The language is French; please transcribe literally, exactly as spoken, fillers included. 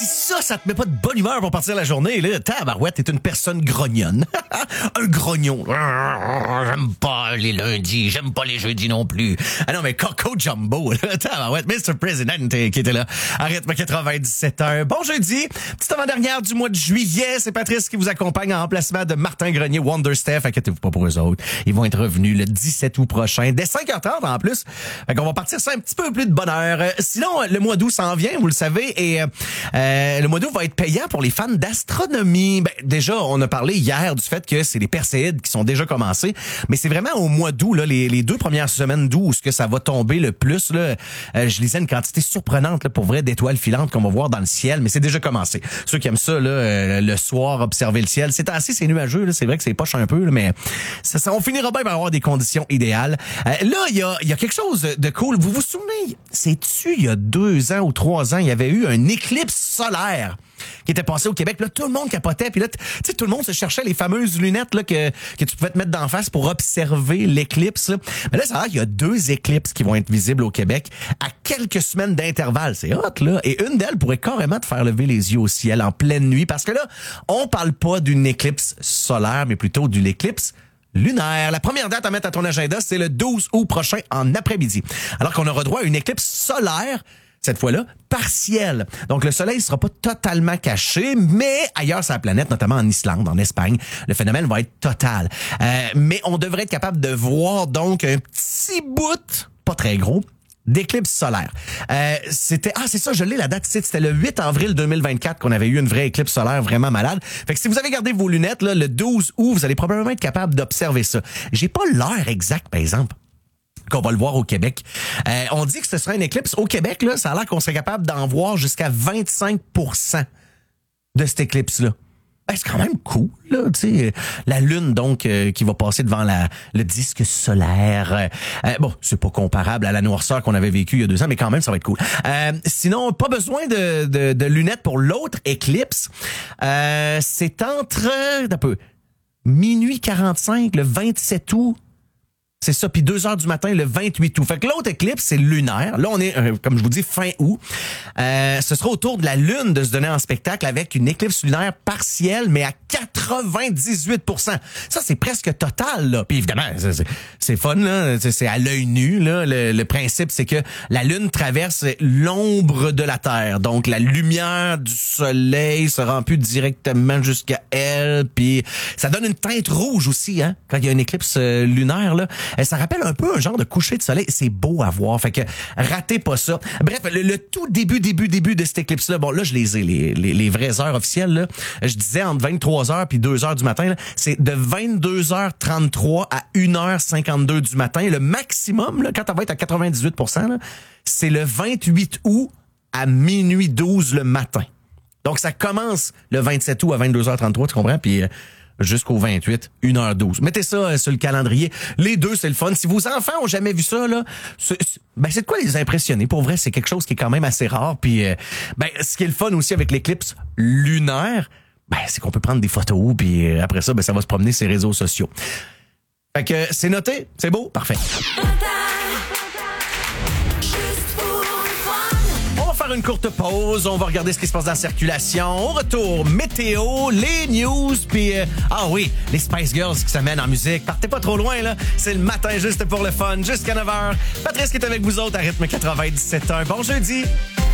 Si ça, ça te met pas de bonne humeur pour partir la journée, là, tabarouette, t'es une personne grognonne. Un grognon. J'aime pas les lundis, j'aime pas les jeudis non plus. Ah non, mais Coco Jumbo, là, tabarouette, mister President qui était là. À rythme quatre-vingt-dix-sept heures. Bon jeudi, petite avant-dernière du mois de juillet. C'est Patrice qui vous accompagne en remplacement de Martin Grenier, Wonder Steph. Inquiétez-vous pas pour eux autres. Ils vont être revenus le dix-sept août prochain, dès cinq heures trente en plus. Fait qu'on va partir ça un petit peu plus de bonne heure. Euh, sinon, le mois d'août s'en vient, vous le savez, et euh, le mois d'août va être payant pour les fans d'astronomie. Ben, déjà, on a parlé hier du fait que c'est les Perséides qui sont déjà commencés, mais c'est vraiment au mois d'août, là, les, les deux premières semaines d'août, où ce que ça va tomber le plus. Là, euh, je lisais une quantité surprenante là, pour vrai d'étoiles filantes qu'on va voir dans le ciel, mais c'est déjà commencé. Ceux qui aiment ça, là, euh, le soir, observer le ciel, c'est assez, c'est nuageux, là, c'est vrai que c'est poche un peu, là, mais ça, ça, on finira bien par avoir des conditions idéales. Euh, là, il y a, y a quelque chose de cool. Vous vous souvenez, c'est-tu il y a deux ans ou trois ans, il y avait eu un éclipse solaire qui était passé au Québec. Là, tout le monde capotait. Puis là, tu sais, tout le monde se cherchait les fameuses lunettes là que, que tu pouvais te mettre d'en face pour observer l'éclipse. Là. Mais là, ça a l'air qu'il y a deux éclipses qui vont être visibles au Québec à quelques semaines d'intervalle. C'est hot, là. Et une d'elles pourrait carrément te faire lever les yeux au ciel en pleine nuit. Parce que là, on parle pas d'une éclipse solaire, mais plutôt d'une éclipse lunaire. La première date à mettre à ton agenda, c'est le douze août prochain en après-midi. Alors qu'on aura droit à une éclipse solaire, cette fois-là, partielle. Donc, le soleil ne sera pas totalement caché, mais ailleurs sur la planète, notamment en Islande, en Espagne, le phénomène va être total. Euh, mais on devrait être capable de voir donc un petit bout, pas très gros, d'éclipse solaire. Euh, c'était ah c'est ça, je l'ai la date, c'était le huit avril deux mille vingt-quatre qu'on avait eu une vraie éclipse solaire vraiment malade. Fait que si vous avez gardé vos lunettes là, le douze août, vous allez probablement être capable d'observer ça. J'ai pas l'heure exacte par exemple qu'on va le voir au Québec. Euh, on dit que ce serait une éclipse au Québec là, ça a l'air qu'on serait capable d'en voir jusqu'à vingt-cinq pour cent de cette éclipse là. Ben, c'est quand même cool, là, tu sais, la lune, donc, euh, qui va passer devant la, le disque solaire. Euh, bon, c'est pas comparable à la noirceur qu'on avait vécue il y a deux ans, mais quand même, ça va être cool. Euh, sinon, pas besoin de, de, de lunettes pour l'autre éclipse. Euh, c'est entre, un peu, minuit quarante-cinq, le vingt-sept août. C'est ça, puis deux heures du matin, le vingt-huit août. Fait que l'autre éclipse, c'est lunaire. Là, on est, euh, comme je vous dis, fin août. Euh, ce sera autour de la Lune de se donner en spectacle avec une éclipse lunaire partielle, mais à quatre-vingt-dix-huit pour cent. Ça, c'est presque total, là. Puis évidemment, c'est, c'est, c'est fun, là. C'est, c'est à l'œil nu, là. Le, le principe, c'est que la Lune traverse l'ombre de la Terre. Donc, la lumière du Soleil se rend plus directement jusqu'à elle. Puis ça donne une teinte rouge aussi, hein, quand il y a une éclipse euh, lunaire, là. Ça rappelle un peu un genre de coucher de soleil. C'est beau à voir. Fait que ratez pas ça. Bref, le, le tout début, début, début de cette éclipse-là, bon, là, je les ai, les, les, les vraies heures officielles, là. Je disais entre vingt-trois heures puis deux heures du matin, là. C'est de vingt-deux heures trente-trois à une heure cinquante-deux du matin. Le maximum, là, quand ça va être à quatre-vingt-dix-huit pour cent, là, c'est le vingt-huit août à minuit douze le matin. Donc, ça commence le vingt-sept août à vingt-deux heures trente-trois, tu comprends? Puis, euh, jusqu'au vingt-huit, une heure douze. Mettez ça euh, sur le calendrier. Les deux, c'est le fun. Si vos enfants ont jamais vu ça, là, c'est, c'est, ben, c'est de quoi les impressionner. Pour vrai, c'est quelque chose qui est quand même assez rare. Puis, euh, ben, ce qui est le fun aussi avec l'éclipse lunaire, ben, c'est qu'on peut prendre des photos, puis euh, après ça, ben, ça va se promener sur les réseaux sociaux. Fait que, c'est noté? C'est beau? Parfait. Une courte pause, on va regarder ce qui se passe dans la circulation. Au retour, météo, les news, puis euh, ah oui, les Spice Girls qui s'amènent en musique. Partez pas trop loin, là. C'est le matin juste pour le fun, jusqu'à neuf heures. Patrice qui est avec vous autres à rythme quatre-vingt-dix-sept heures. Bon jeudi!